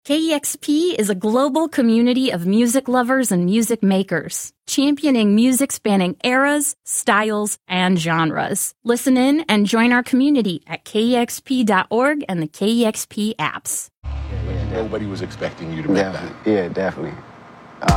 KEXP is a global community of music lovers and music makers, championing music spanning eras, styles, and genres. Listen in and join our community at KEXP.org and the KEXP apps. Nobody was expecting you to make that. Yeah, definitely.